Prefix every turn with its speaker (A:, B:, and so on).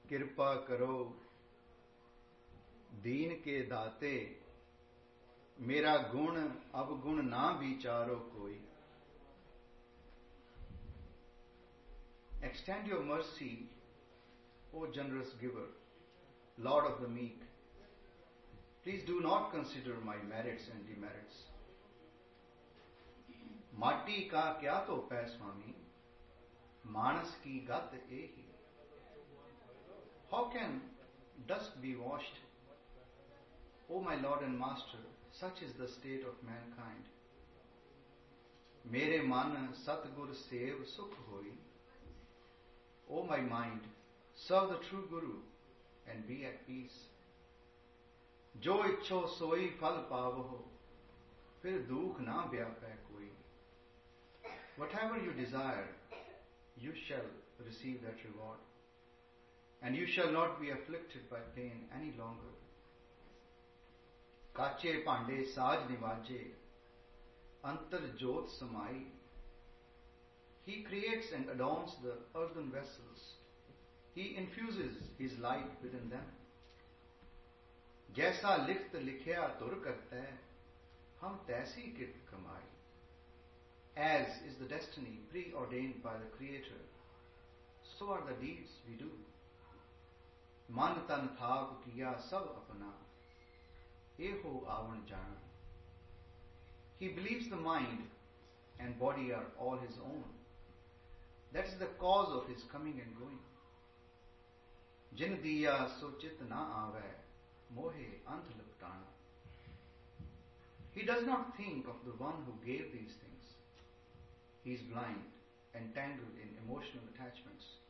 A: कृपा करो दीन के दाते, मेरा गुण अवगुण ना विचारो कोई. Extend your mercy, O generous giver, Lord of the meek. Please do not consider my merits and demerits. माटी का क्या तो पै स्वामी, मानस की गत एही. How can dust be washed? O my Lord and Master, such is the state of mankind. मेरे मन सतगुर सेव सुख होई. O my mind, serve the true Guru and be at peace. जो इच्छो सोई फल पावो, फिर दुख ना व्यापै कोई. Whatever you desire, you shall receive that reward, and you shall not be afflicted by pain any longer. काचे भांडे साज निवाजे, अंतर जोत समाई. He creates and adorns the earthen vessels. He infuses his light within them. जैसा लिखत लिखया तुर करता है, हम तैसी कित कमाई. As is the destiny preordained by the Creator, so are the deeds we do. मन तन थाप किया सब अपना, एहो आवन जाना. He believes the mind and body are all his own. That is the cause of his coming and going. जिन दिया सो चित ना आवे, मोहे अंत लपटाना. He does not think of the one who gave these things. He is blind, entangled in emotional attachments.